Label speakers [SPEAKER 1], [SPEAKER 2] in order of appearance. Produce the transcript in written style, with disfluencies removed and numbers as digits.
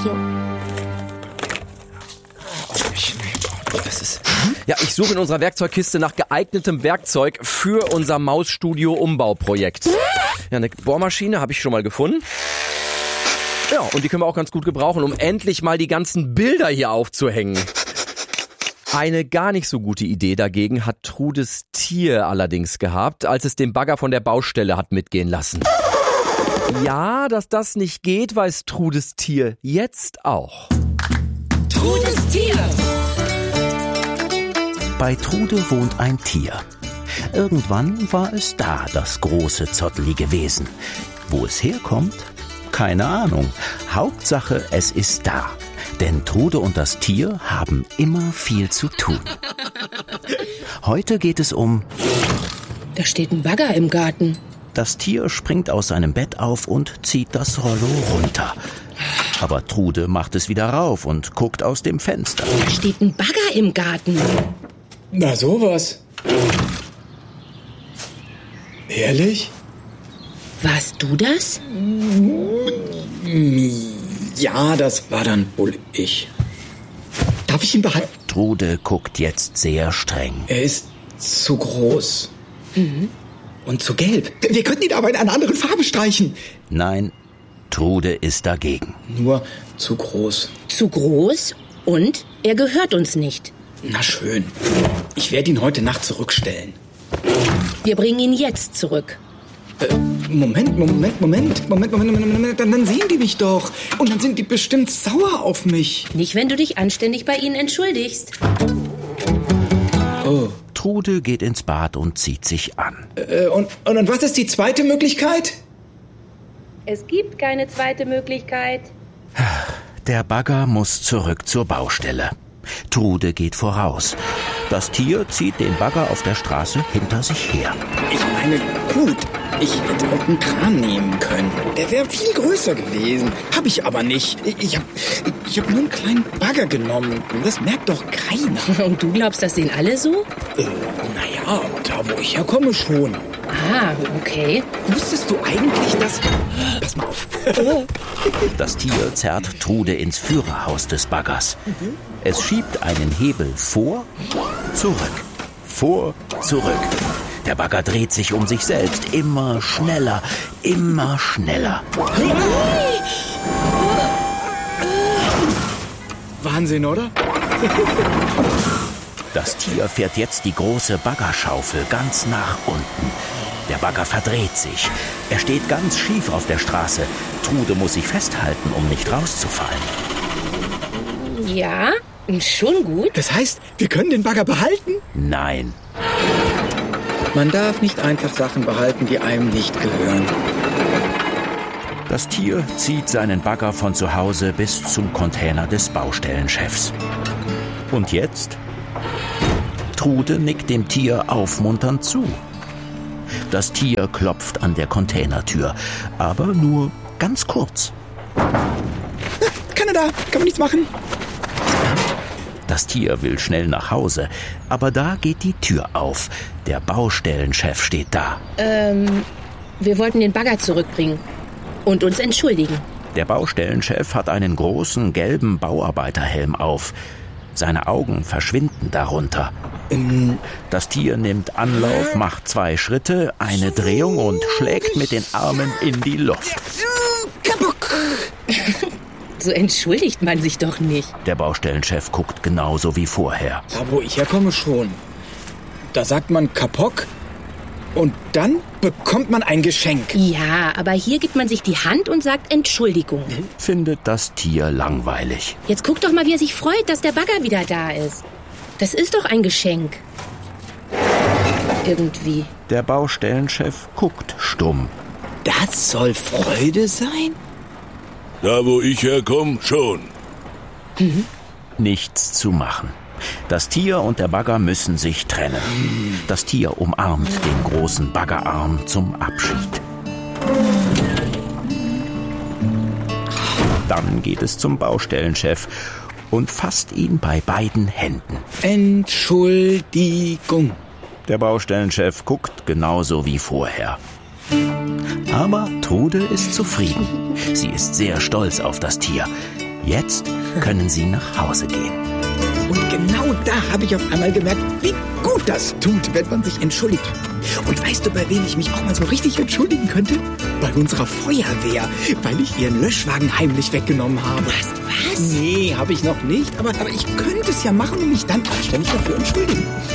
[SPEAKER 1] you.
[SPEAKER 2] Ja, ich suche in unserer Werkzeugkiste nach geeignetem Werkzeug für unser Mausstudio-Umbauprojekt. Ja, eine Bohrmaschine habe ich schon mal gefunden. Ja, und die können wir auch ganz gut gebrauchen, um endlich mal die ganzen Bilder hier aufzuhängen. Eine gar nicht so gute Idee dagegen hat Trudes Tier allerdings gehabt, als es den Bagger von der Baustelle hat mitgehen lassen. Ja, dass das nicht geht, weiß Trudes Tier jetzt auch.
[SPEAKER 3] Trudes Tier!
[SPEAKER 4] Bei Trude wohnt ein Tier. Irgendwann war es da, das große, zottelige Wesen. Wo es herkommt? Keine Ahnung. Hauptsache, es ist da. Denn Trude und das Tier haben immer viel zu tun. Heute geht es um...
[SPEAKER 3] Da steht ein Bagger im Garten.
[SPEAKER 4] Das Tier springt aus seinem Bett auf und zieht das Rollo runter. Aber Trude macht es wieder rauf und guckt aus dem Fenster.
[SPEAKER 3] Da steht ein Bagger im Garten.
[SPEAKER 5] Na sowas. Ehrlich?
[SPEAKER 3] Warst du das?
[SPEAKER 5] Ja, das war dann wohl ich. Darf ich ihn behalten?
[SPEAKER 4] Trude guckt jetzt sehr streng.
[SPEAKER 5] Er ist zu groß. Und zu gelb. Wir könnten ihn aber in einer anderen Farbe streichen.
[SPEAKER 4] Nein, Trude ist dagegen.
[SPEAKER 5] Nur zu groß.
[SPEAKER 3] Zu groß? Und er gehört uns nicht.
[SPEAKER 5] Na schön. Ich werde ihn heute Nacht zurückstellen.
[SPEAKER 3] Wir bringen ihn jetzt zurück.
[SPEAKER 5] Moment. Dann sehen die mich doch. Und dann sind die bestimmt sauer auf mich.
[SPEAKER 3] Nicht, wenn du dich anständig bei ihnen entschuldigst.
[SPEAKER 5] Oh.
[SPEAKER 4] Trude geht ins Bad und zieht sich an.
[SPEAKER 5] Und was ist die zweite Möglichkeit?
[SPEAKER 3] Es gibt keine zweite Möglichkeit.
[SPEAKER 4] Der Bagger muss zurück zur Baustelle. Trude geht voraus. Das Tier zieht den Bagger auf der Straße hinter sich her.
[SPEAKER 5] Ich meine, gut, ich hätte auch einen Kran nehmen können. Der wäre viel größer gewesen. Hab ich aber nicht. Ich hab nur einen kleinen Bagger genommen. Das merkt doch keiner.
[SPEAKER 3] Und du glaubst, das sehen alle so?
[SPEAKER 5] Naja, da wo ich herkomme schon.
[SPEAKER 3] Ah, okay.
[SPEAKER 5] Wusstest du eigentlich, dass... Pass mal auf.
[SPEAKER 4] Das Tier zerrt Trude ins Führerhaus des Baggers. Es schiebt einen Hebel vor, zurück, vor, zurück. Der Bagger dreht sich um sich selbst. Immer schneller, immer schneller.
[SPEAKER 5] Wahnsinn, oder?
[SPEAKER 4] Das Tier fährt jetzt die große Baggerschaufel ganz nach unten. Der Bagger verdreht sich. Er steht ganz schief auf der Straße. Trude muss sich festhalten, um nicht rauszufallen.
[SPEAKER 3] Ja, schon gut.
[SPEAKER 5] Das heißt, wir können den Bagger behalten?
[SPEAKER 4] Nein.
[SPEAKER 5] Man darf nicht einfach Sachen behalten, die einem nicht gehören.
[SPEAKER 4] Das Tier zieht seinen Bagger von zu Hause bis zum Container des Baustellenchefs. Und jetzt? Trude nickt dem Tier aufmunternd zu. Das Tier klopft an der Containertür, aber nur ganz kurz.
[SPEAKER 5] Keiner da, kann man nichts machen.
[SPEAKER 4] Das Tier will schnell nach Hause, aber da geht die Tür auf. Der Baustellenchef steht da.
[SPEAKER 3] Wir wollten den Bagger zurückbringen und uns entschuldigen.
[SPEAKER 4] Der Baustellenchef hat einen großen gelben Bauarbeiterhelm auf. Seine Augen verschwinden darunter. Das Tier nimmt Anlauf, macht 2 Schritte, eine Drehung und schlägt mit den Armen in die Luft.
[SPEAKER 3] So entschuldigt man sich doch nicht.
[SPEAKER 4] Der Baustellenchef guckt genauso wie vorher.
[SPEAKER 5] Da wo ich herkomme schon. Da sagt man Kapok und dann bekommt man ein Geschenk.
[SPEAKER 3] Ja, aber hier gibt man sich die Hand und sagt Entschuldigung.
[SPEAKER 4] Findet das Tier langweilig.
[SPEAKER 3] Jetzt guck doch mal, wie er sich freut, dass der Bagger wieder da ist. Das ist doch ein Geschenk. Irgendwie.
[SPEAKER 4] Der Baustellenchef guckt stumm.
[SPEAKER 5] Das soll Freude sein?
[SPEAKER 6] Da, wo ich herkomme, schon.
[SPEAKER 4] Nichts zu machen. Das Tier und der Bagger müssen sich trennen. Das Tier umarmt den großen Baggerarm zum Abschied. Dann geht es zum Baustellenchef und fasst ihn bei beiden Händen.
[SPEAKER 5] Entschuldigung.
[SPEAKER 4] Der Baustellenchef guckt genauso wie vorher. Aber Trude ist zufrieden. Sie ist sehr stolz auf das Tier. Jetzt können sie nach Hause gehen.
[SPEAKER 5] Und genau da habe ich auf einmal gemerkt, wie gut das tut, wenn man sich entschuldigt. Und weißt du, bei wem ich mich auch mal so richtig entschuldigen könnte? Bei unserer Feuerwehr, weil ich ihren Löschwagen heimlich weggenommen habe.
[SPEAKER 3] Was?
[SPEAKER 5] Nee, habe ich noch nicht. Aber ich könnte es ja machen und mich dann anständig dafür entschuldigen.